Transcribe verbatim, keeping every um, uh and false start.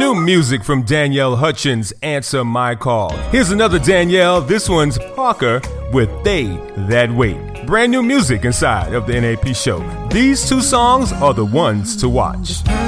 new music from Danielle Hutchins, Answer My Call. Here's another Danielle. This one's Parker with They That Wait. Brand new music inside of the N A P show. These two songs are the ones to watch.